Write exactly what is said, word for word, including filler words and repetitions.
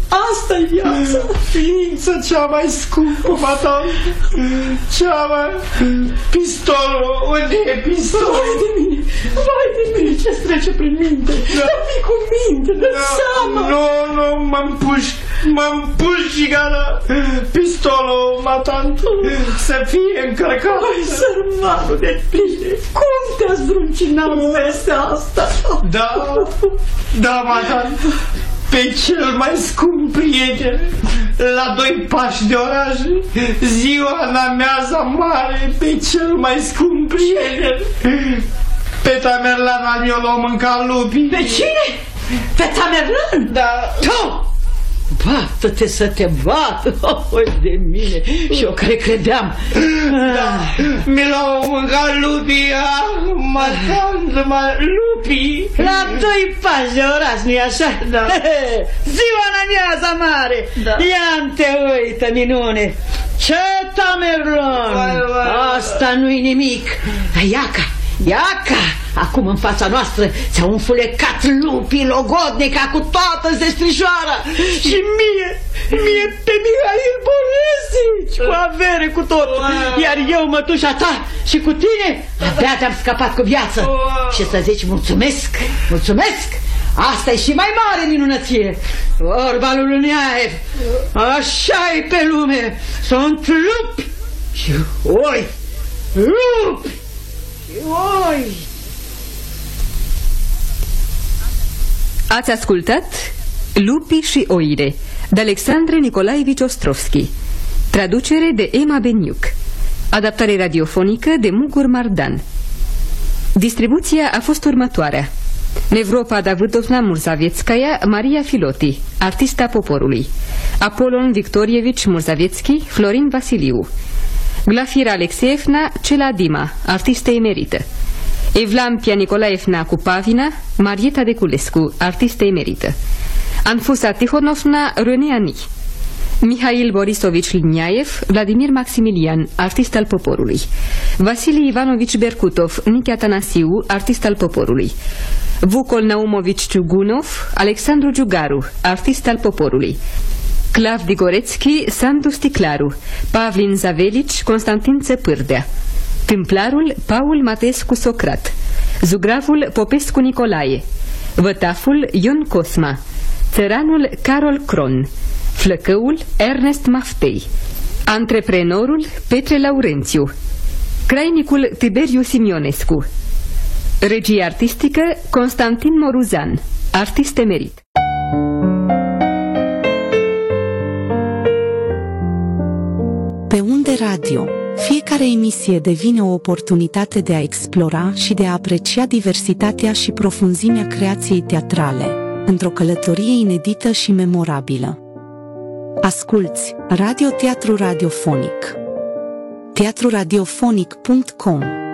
Asta-i viața. Ființa cea mai scumpă, madame. Cea mai... Pistolul, unde e pistolul? Vai de mine, vai de mine, ce-ți trece prin minte? Da. Fii cu minte, dă da. seama. Nu, nu, m-am puși, m-am puși, gata. Pistolul, madame, să fie încărcat. Ai, sărmanul de tine, cum te-ați zdruncinat vestea asta? Da, da, madame. Pe cel mai scump prieten, la doi pași de oraș, ziua în amiaza mare, pe cel mai scump prieten, pe Tamerlan al meu l-o mânca lupii. Pe cine? Pe Tamerlan? Da. Tu! Bată-te să te bat! Oh, de mine! Și eu care credeam! Da, mi l-au mâncat lupii, mă tant, mă lupii! La doi pași de oraș, nu-i așa? Da. Ziua în amiaza mare! Da. Ia-te uită, minune! Ce Tamerlan! Asta nu-i nimic! Iaca! Iaca! Acum în fața noastră ți-au înfulecat lupii logodnica cu toată zestrișoara. Și mie, mie pe Mihail Boresici, cu avere cu tot. Iar eu, mătușa ta, și cu tine, abia te-am scăpat cu viață. Și să zici mulțumesc, mulțumesc. Asta e și mai mare minunăție. Vorba lui Luniaev, așa-i pe lume. Sunt lupi și oi, lupi și oi. Ați ascultat Lupii și oile de Alexandre Nicolaevici Ostrovski, traducere de Emma Beniuc, adaptare radiofonică de Mugur Mardan. Distribuția a fost următoarea: Nevropa Davidovna Murzavetskaya, Maria Filoti, artista poporului; Apolon Victorievici Murzavetski, Florin Vasiliu; Glafira Alexeevna Celadima, artistă emerită; Evlampia Nicolaevna Cupavina, Marieta Deculescu, artistă emerită; Anfusa Tihonovna Râneani; Mihail Borisovici Liniaev, Vladimir Maximilian, artist al poporului; Vasili Ivanovici Berkutov, Nichi Atanasiu, artist al poporului; Vucol Naumovici Ciugunov, Alexandru Giugaru, artist al poporului; Clav Digorețchi, Sandu Sticlaru; Pavlin Zavelici, Constantin Țepârdea; Tâmplarul Paul Matescu Socrat; Zugravul Popescu Nicolae; Vătaful Ion Cosma; Țăranul Carol Cron; Flăcăul Ernest Maftei; Antreprenorul Petre Laurențiu; Crainicul Tiberiu Simionescu; Regie artistică Constantin Moruzan, artist emerit. Pe Unde Radio, fiecare emisie devine o oportunitate de a explora și de a aprecia diversitatea și profunzimea creației teatrale, într-o călătorie inedită și memorabilă. Asculți Radio Teatru Radiofonic. teatru radiofonic punct com